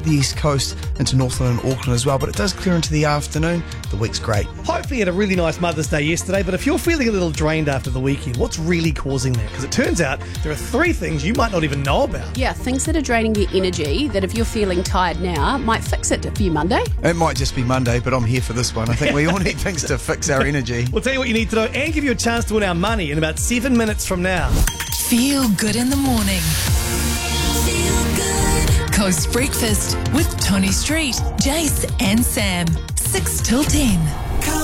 up the east coast into Northland and Auckland as well, but it does clear into the afternoon. The week's great. Hopefully you had a really nice Mother's Day yesterday, but if you're feeling a little drained after the weekend, what's really causing that? Because it turns out there are 3 things you might not even know about. Yeah, things that are draining your energy that if you're feeling tired now might fix it for you Monday. It might just be Monday, but I'm here for this one. I think we all need things to fix our energy. We'll tell you what you need to know and give you a chance to win our money in about 7 minutes from now. Feel good in the morning. Feel good. Coast Breakfast with Tony Street, Jace and Sam. 6 till 10.